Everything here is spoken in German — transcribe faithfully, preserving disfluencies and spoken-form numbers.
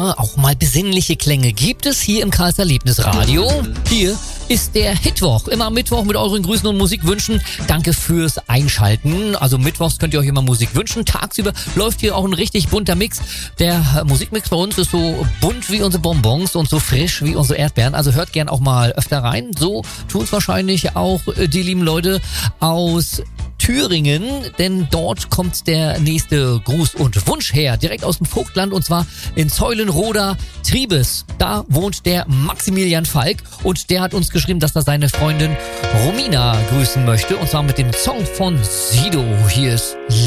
Ja, auch mal besinnliche Klänge gibt es hier im Karls Erlebnisradio. Hier ist der Hitwoch. Immer am Mittwoch mit euren Grüßen und Musikwünschen. Danke fürs Einschalten. Also mittwochs könnt ihr euch immer Musik wünschen. Tagsüber läuft hier auch ein richtig bunter Mix. Der Musikmix bei uns ist so bunt wie unsere Bonbons und so frisch wie unsere Erdbeeren. Also hört gern auch mal öfter rein. So tun es wahrscheinlich auch die lieben Leute aus Thüringen, denn dort kommt der nächste Gruß und Wunsch her, direkt aus dem Vogtland, und zwar in Zeulenroda Triebes. Da wohnt der Maximilian Falk und der hat uns geschrieben, dass er seine Freundin Romina grüßen möchte, und zwar mit dem Song von Sido. Hier ist